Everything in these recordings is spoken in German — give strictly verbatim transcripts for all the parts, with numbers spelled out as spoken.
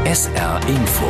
S R Info.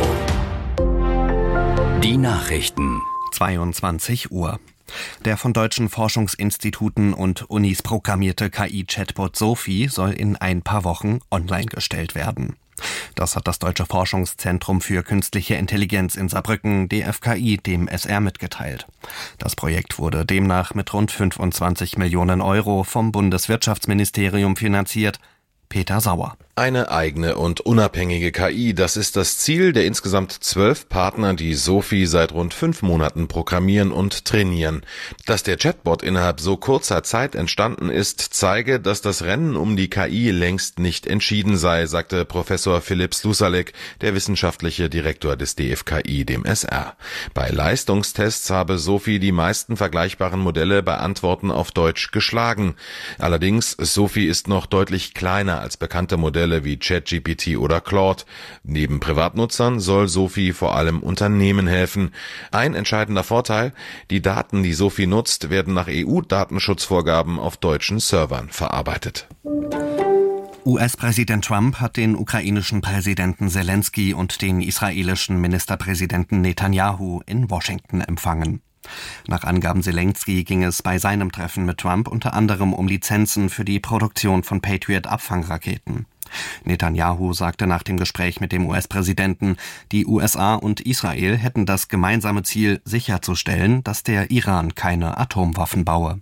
Die Nachrichten. zweiundzwanzig Uhr. Der von deutschen Forschungsinstituten und Unis programmierte K I-Chatbot Sophie soll in ein paar Wochen online gestellt werden. Das hat das Deutsche Forschungszentrum für künstliche Intelligenz in Saarbrücken, D F K I, dem S R mitgeteilt. Das Projekt wurde demnach mit rund fünfundzwanzig Millionen Euro vom Bundeswirtschaftsministerium finanziert. Peter Sauer. Eine eigene und unabhängige K I, das ist das Ziel der insgesamt zwölf Partner, die Sophie seit rund fünf Monaten programmieren und trainieren. Dass der Chatbot innerhalb so kurzer Zeit entstanden ist, zeige, dass das Rennen um die K I längst nicht entschieden sei, sagte Professor Philipp Slusalek, der wissenschaftliche Direktor des D F K I, dem S R. Bei Leistungstests habe Sophie die meisten vergleichbaren Modelle bei Antworten auf Deutsch geschlagen. Allerdings, Sophie ist noch deutlich kleiner als bekannte Modelle wie ChatGPT oder Claude. Neben Privatnutzern soll Sophie vor allem Unternehmen helfen. Ein entscheidender Vorteil: Die Daten, die Sophie nutzt, werden nach E U-Datenschutzvorgaben auf deutschen Servern verarbeitet. U S-Präsident Trump hat den ukrainischen Präsidenten Zelensky und den israelischen Ministerpräsidenten Netanyahu in Washington empfangen. Nach Angaben Zelensky ging es bei seinem Treffen mit Trump unter anderem um Lizenzen für die Produktion von Patriot-Abfangraketen. Netanyahu sagte nach dem Gespräch mit dem U S-Präsidenten, die U S A und Israel hätten das gemeinsame Ziel, sicherzustellen, dass der Iran keine Atomwaffen baue.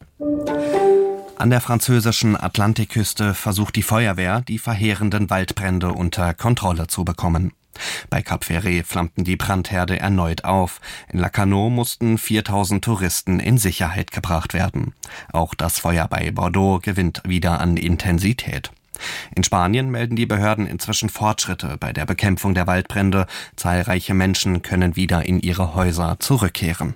An der französischen Atlantikküste versucht die Feuerwehr, die verheerenden Waldbrände unter Kontrolle zu bekommen. Bei Cap Ferret flammten die Brandherde erneut auf. In Lacanau mussten viertausend Touristen in Sicherheit gebracht werden. Auch das Feuer bei Bordeaux gewinnt wieder an Intensität. In Spanien melden die Behörden inzwischen Fortschritte bei der Bekämpfung der Waldbrände. Zahlreiche Menschen können wieder in ihre Häuser zurückkehren.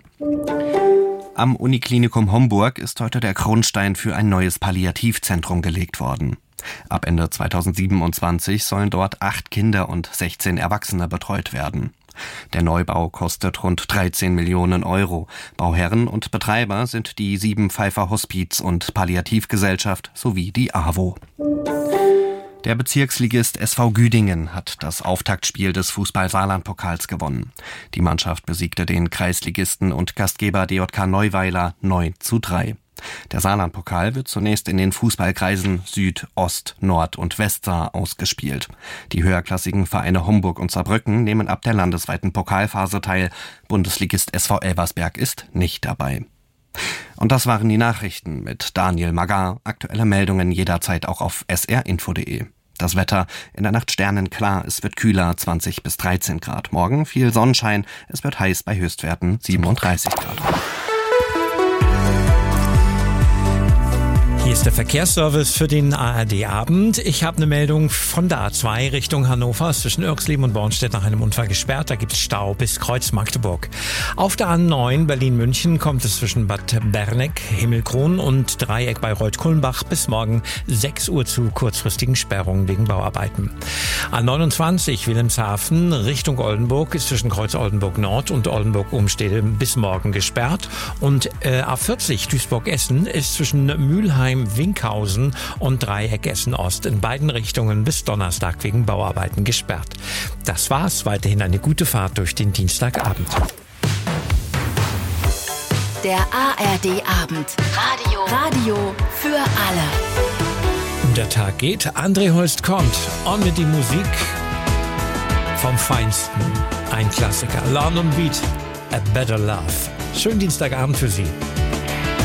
Am Uniklinikum Homburg ist heute der Grundstein für ein neues Palliativzentrum gelegt worden. Ab Ende zweitausendsiebenundzwanzig sollen dort acht Kinder und sechzehn Erwachsene betreut werden. Der Neubau kostet rund dreizehn Millionen Euro. Bauherren und Betreiber sind die Sieben Pfeiffer Hospiz- und Palliativgesellschaft sowie die AWO. Der Bezirksligist S V Güdingen hat das Auftaktspiel des Fußball-Saarland-Pokals gewonnen. Die Mannschaft besiegte den Kreisligisten und Gastgeber D J K Neuweiler neun zu drei. Der Saarland-Pokal wird zunächst in den Fußballkreisen Süd-, Ost-, Nord- und Westsaar ausgespielt. Die höherklassigen Vereine Homburg und Saarbrücken nehmen ab der landesweiten Pokalphase teil. Bundesligist S V Elversberg ist nicht dabei. Und das waren die Nachrichten mit Daniel Magar. Aktuelle Meldungen jederzeit auch auf s r info punkt d e. Das Wetter: in der Nacht sternenklar, es wird kühler, zwanzig bis dreizehn Grad. Morgen viel Sonnenschein, es wird heiß bei Höchstwerten siebenunddreißig Grad. Hier ist der Verkehrsservice für den A R D-Abend. Ich habe eine Meldung von der A zwei Richtung Hannover, zwischen Irxleben und Bornstedt nach einem Unfall gesperrt. Da gibt es Stau bis Kreuz Magdeburg. Auf der A neun Berlin-München kommt es zwischen Bad Berneck, Himmelkron und Dreieck bei Reuth-Kulmbach bis morgen sechs Uhr zu kurzfristigen Sperrungen wegen Bauarbeiten. A neunundzwanzig Wilhelmshaven Richtung Oldenburg ist zwischen Kreuz Oldenburg Nord und Oldenburg-Umstede bis morgen gesperrt. Und äh, A vierzig Duisburg-Essen ist zwischen Mülheim, Winkhausen und Dreieck Essen-Ost in beiden Richtungen bis Donnerstag wegen Bauarbeiten gesperrt. Das war's. Weiterhin eine gute Fahrt durch den Dienstagabend. Der A R D-Abend. Radio. Radio für alle. Der Tag geht. André Holst kommt. On mit die Musik vom Feinsten. Ein Klassiker. Lawn und Beat. A Better Love. Schönen Dienstagabend für Sie.